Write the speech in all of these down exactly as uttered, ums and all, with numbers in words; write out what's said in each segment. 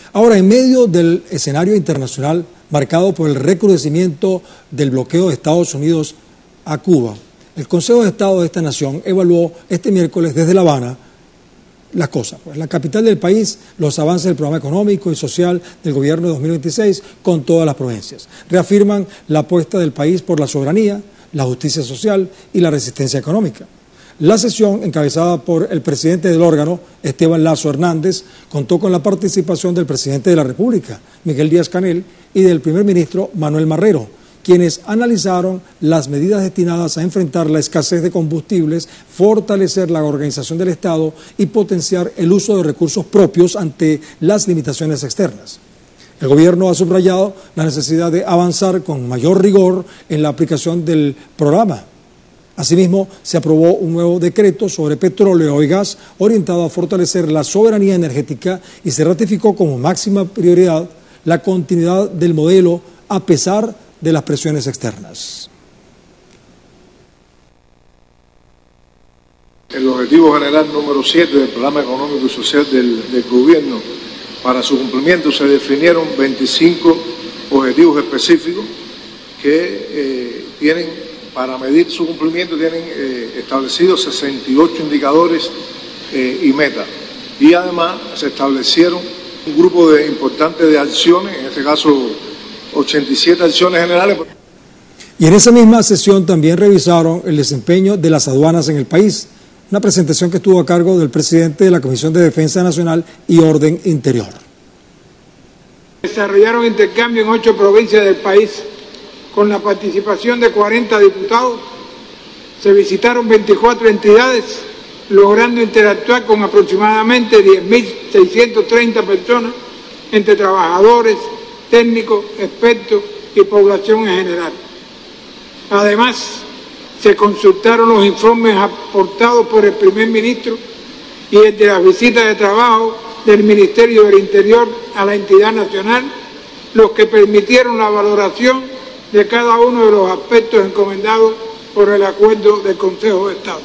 Ahora, en medio del escenario internacional marcado por el recrudecimiento del bloqueo de Estados Unidos a Cuba, el Consejo de Estado de esta nación evaluó este miércoles desde La Habana las cosas. Pues la capital del país, los avances del programa económico y social del gobierno de dos mil veintiséis con todas las provincias. Reafirman la apuesta del país por la soberanía, la justicia social y la resistencia económica. La sesión, encabezada por el presidente del órgano, Esteban Lazo Hernández, contó con la participación del presidente de la República, Miguel Díaz-Canel, y del primer ministro, Manuel Marrero, quienes analizaron las medidas destinadas a enfrentar la escasez de combustibles, fortalecer la organización del Estado y potenciar el uso de recursos propios ante las limitaciones externas. El gobierno ha subrayado la necesidad de avanzar con mayor rigor en la aplicación del programa. Asimismo, se aprobó un nuevo decreto sobre petróleo y gas orientado a fortalecer la soberanía energética y se ratificó como máxima prioridad la continuidad del modelo a pesar de las presiones externas. El objetivo general número siete del Programa Económico y Social del, del Gobierno, para su cumplimiento se definieron veinticinco objetivos específicos que eh, tienen, para medir su cumplimiento, tienen eh, establecidos sesenta y ocho indicadores eh, y metas. Y además se establecieron un grupo de importantes de acciones, en este caso ochenta y siete acciones generales. Y en esa misma sesión también revisaron el desempeño de las aduanas en el país, una presentación que estuvo a cargo del presidente de la Comisión de Defensa Nacional y Orden Interior. Desarrollaron intercambio en ocho provincias del país con la participación de cuarenta diputados. Se visitaron veinticuatro entidades, logrando interactuar con aproximadamente diez mil seiscientas treinta personas, entre trabajadores, técnicos, expertos y población en general. Además, se consultaron los informes aportados por el primer ministro y el de las visitas de trabajo del Ministerio del Interior a la entidad nacional, los que permitieron la valoración de cada uno de los aspectos encomendados por el acuerdo del Consejo de Estado.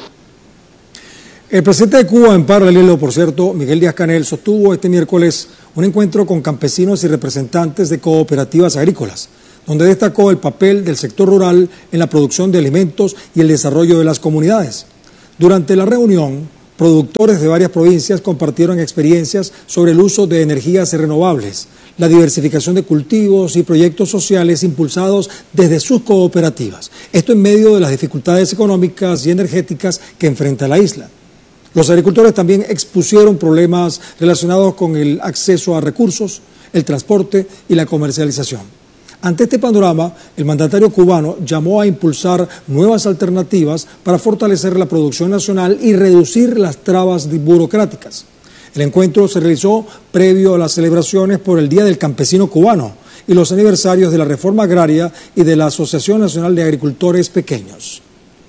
El presidente de Cuba, en paralelo, por cierto, Miguel Díaz-Canel, sostuvo este miércoles un encuentro con campesinos y representantes de cooperativas agrícolas, donde destacó el papel del sector rural en la producción de alimentos y el desarrollo de las comunidades. Durante la reunión, productores de varias provincias compartieron experiencias sobre el uso de energías renovables, la diversificación de cultivos y proyectos sociales impulsados desde sus cooperativas. Esto en medio de las dificultades económicas y energéticas que enfrenta la isla. Los agricultores también expusieron problemas relacionados con el acceso a recursos, el transporte y la comercialización. Ante este panorama, el mandatario cubano llamó a impulsar nuevas alternativas para fortalecer la producción nacional y reducir las trabas burocráticas. El encuentro se realizó previo a las celebraciones por el Día del Campesino Cubano y los aniversarios de la Reforma Agraria y de la Asociación Nacional de Agricultores Pequeños.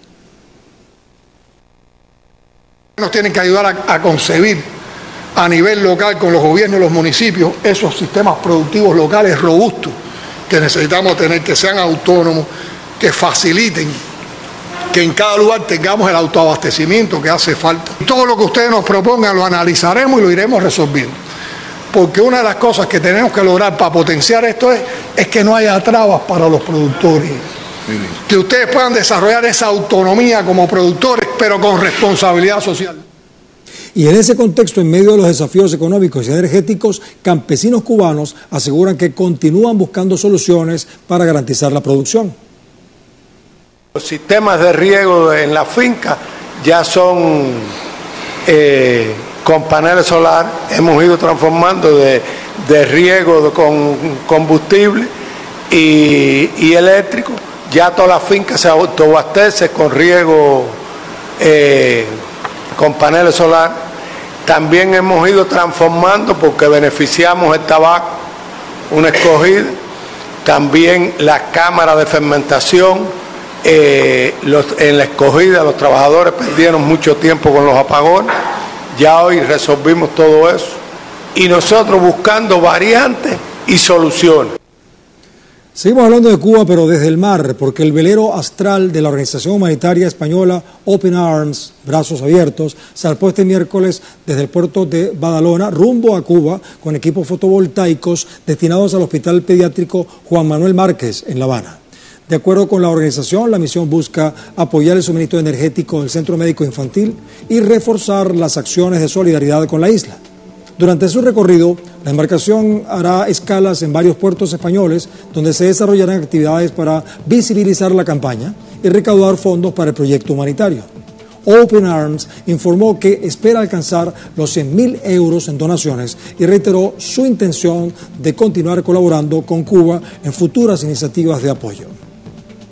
Nos tienen que ayudar a, a concebir a nivel local con los gobiernos y los municipios esos sistemas productivos locales robustos que necesitamos tener, que sean autónomos, que faciliten, que en cada lugar tengamos el autoabastecimiento que hace falta. Todo lo que ustedes nos propongan lo analizaremos y lo iremos resolviendo. Porque una de las cosas que tenemos que lograr para potenciar esto es, es que no haya trabas para los productores. Que ustedes puedan desarrollar esa autonomía como productores, pero con responsabilidad social. Y en ese contexto, en medio de los desafíos económicos y energéticos, campesinos cubanos aseguran que continúan buscando soluciones para garantizar la producción. Los sistemas de riego en la finca ya son eh, con paneles solares. Hemos ido transformando de, de riego de, con combustible y, y eléctrico. Ya toda la finca se autoabastece con riego eh, con paneles solares. También hemos ido transformando porque beneficiamos el tabaco, una escogida, también la cámara de fermentación, eh, los, en la escogida los trabajadores perdieron mucho tiempo con los apagones, ya hoy resolvimos todo eso y nosotros buscando variantes y soluciones. Seguimos hablando de Cuba, pero desde el mar, porque el velero astral de la organización humanitaria española Open Arms, Brazos Abiertos, zarpó este miércoles desde el puerto de Badalona rumbo a Cuba con equipos fotovoltaicos destinados al Hospital Pediátrico Juan Manuel Márquez en La Habana. De acuerdo con la organización, la misión busca apoyar el suministro energético del Centro Médico Infantil y reforzar las acciones de solidaridad con la isla. Durante su recorrido, la embarcación hará escalas en varios puertos españoles donde se desarrollarán actividades para visibilizar la campaña y recaudar fondos para el proyecto humanitario. Open Arms informó que espera alcanzar los cien mil euros en donaciones y reiteró su intención de continuar colaborando con Cuba en futuras iniciativas de apoyo.